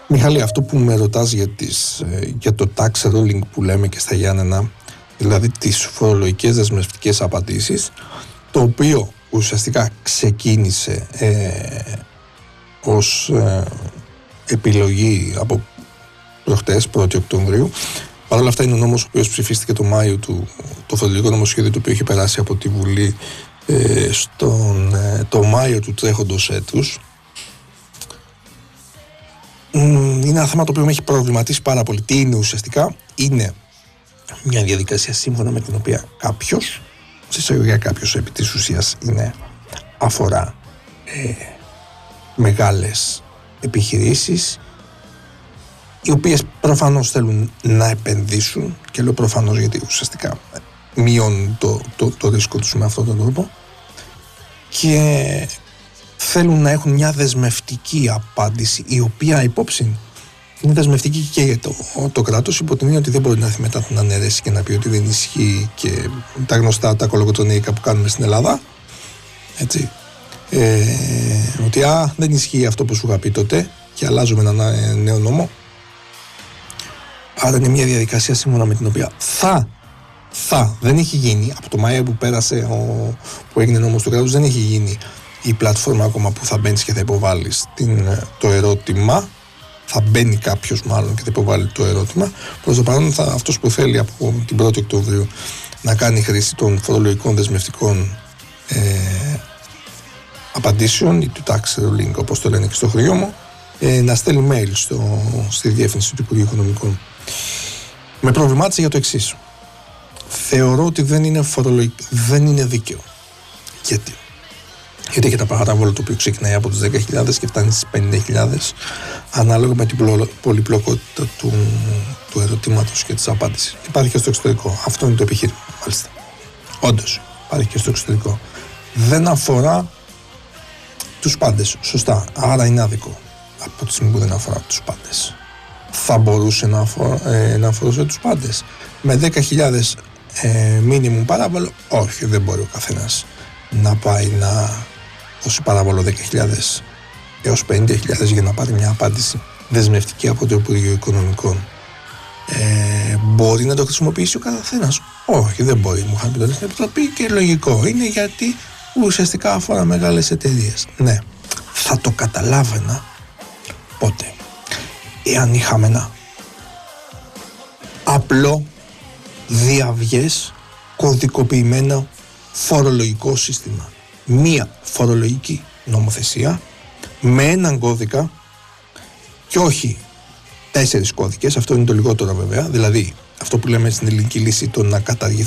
Μιχάλη, αυτό που με ρωτάς για το tax ruling που λέμε και στα Γιάννενα, δηλαδή τις φορολογικές δεσμευτικές απαντήσεις, το οποίο ουσιαστικά ξεκίνησε ως επιλογή από προχτές, 1η Οκτωβρίου. Παρ' όλα αυτά είναι ο νόμος ο οποίος ψηφίστηκε το Μάιο το φορολογικό νομοσχέδιο, το οποίο είχε περάσει από τη Βουλή το Μάιο του τρέχοντος έτους. Είναι ένα θέμα το οποίο με έχει προβληματίσει πάρα πολύ. Τι είναι ουσιαστικά? Είναι μια διαδικασία σύμφωνα με την οποία κάποιος, σε εισαγωγικά κάποιος επί της ουσίας αφορά μεγάλες επιχειρήσεις, οι οποίες προφανώς θέλουν να επενδύσουν, και λέω προφανώς γιατί ουσιαστικά μειώνουν το ρίσκο τους με αυτόν τον τρόπο, και θέλουν να έχουν μια δεσμευτική απάντηση, η οποία υπόψη είναι δεσμευτική και για το κράτος, υπό την έννοια ότι δεν μπορεί να έρθει μετά την αναιρέση και να πει ότι δεν ισχύει, και τα γνωστά τα κολοκοτρονίικα που κάνουμε στην Ελλάδα, έτσι, ότι δεν ισχύει αυτό που σου είχα πει τότε και αλλάζουμε ένα νέο νόμο. Άρα είναι μια διαδικασία σύμφωνα με την οποία δεν έχει γίνει από το Μάιο που πέρασε, που έγινε νόμος του κράτους, δεν έχει γίνει η πλατφόρμα ακόμα που θα μπαίνεις και θα υποβάλεις το ερώτημα. Θα μπαίνει κάποιος μάλλον και θα υποβάλει το ερώτημα. Προς το παρόν, αυτός που θέλει από την 1η Οκτωβρίου να κάνει χρήση των φορολογικών δεσμευτικών απαντήσεων ή του tax ruling, όπως το λένε και στο χωριό μου, να στέλνει mail στη διεύθυνση του Υπουργείου Οικονομικών. Με προβλημάτισε για το εξής. Θεωρώ ότι δεν είναι δίκαιο. Γιατί έχει τα παράβολα το οποίο ξεκινάει από τους 10.000 και φτάνει στις 50.000, ανάλογα με την πολυπλοκότητα του ερωτήματος και της απάντησης. Υπάρχει και στο εξωτερικό. Αυτό είναι το επιχείρημα, μάλιστα. Όντως, υπάρχει και στο εξωτερικό. Δεν αφορά τους πάντες, σωστά. Άρα είναι άδικο από τη στιγμή που δεν αφορά τους πάντες. Θα μπορούσε να αφορούσε τους πάντες. Με 10.000 μίνιμουμ παράβολο, όχι, δεν μπορεί ο καθένας να πάει να δώσει παράβολο 10.000 έως 50.000 για να πάρει μια απάντηση δεσμευτική από το Υπουργείο Οικονομικών. Μπορεί να το χρησιμοποιήσει ο καθένας? Όχι, δεν μπορεί. Μου είχαν πει το στην Επιτροπή και λογικό είναι, γιατί ουσιαστικά αφορά μεγάλες εταιρείες. Ναι, θα το καταλάβαινα πότε? Εάν είχαμε ένα απλό, διαυγές, κωδικοποιημένο φορολογικό σύστημα. Μία φορολογική νομοθεσία με έναν κώδικα και όχι 4 κώδικες. Αυτό είναι το λιγότερο βέβαια. Δηλαδή αυτό που λέμε στην ελληνική λύση, το να καταργηθεί